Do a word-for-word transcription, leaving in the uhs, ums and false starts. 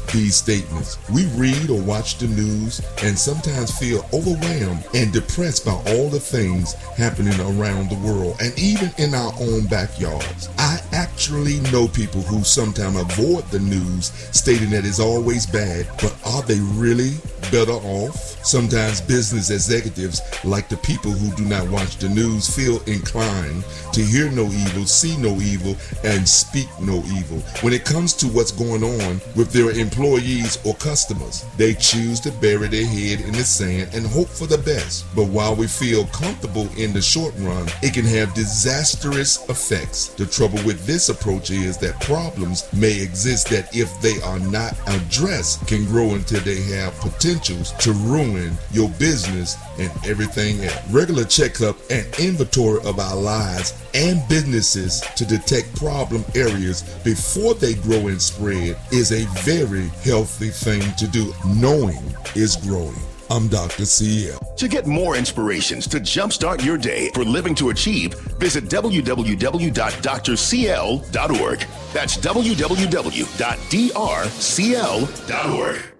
these statements. We read or watch the news and sometimes feel overwhelmed and depressed by all the things happening around the world and even in our own backyards. I actually know people who sometimes avoid the news, stating that it's always bad, but are they really better off? Sometimes business executives, like the people who do not watch the news, feel inclined to hear no evil, see no evil, and speak no evil. When it comes to what's going on with their employees or customers, they choose to bury their head in the sand and hope for the best. But while we feel comfortable in the short run, it can have disastrous effects. The trouble with this approach is that problems may exist that, if they are not addressed, can grow until they have potentials to ruin your business and everything else. Regular checkup and inventory of our lives and businesses to detect problem areas before they grow and spread is a very healthy thing to do. Knowing is growing. I'm Doctor C L. To get more inspirations to jumpstart your day for living to achieve, visit w w w dot d r c l dot org. That's w w w dot d r c l dot org.